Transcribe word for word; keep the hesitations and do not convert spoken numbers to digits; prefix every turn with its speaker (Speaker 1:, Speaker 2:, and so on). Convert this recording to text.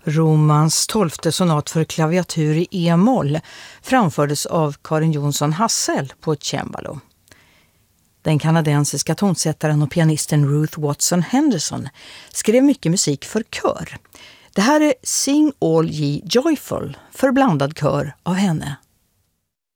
Speaker 1: Romans tolfte sonat för klaviatur i e-moll framfördes av Karin Jonsson Hassel på ett cembalo. Den kanadensiska tonsättaren och pianisten Ruth Watson Henderson skrev mycket musik för kör. Det här är Sing All Ye Joyful för blandad kör av henne.